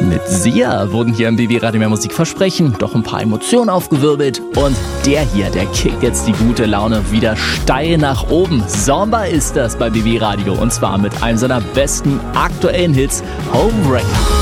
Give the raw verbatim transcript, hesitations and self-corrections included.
Mit Sia wurden hier im B B Radio mehr Musik versprechen, doch ein paar Emotionen aufgewirbelt. Und der hier, der kickt jetzt die gute Laune wieder steil nach oben. Zomba ist das bei B B Radio und zwar mit einem seiner besten aktuellen Hits, Homewrecker.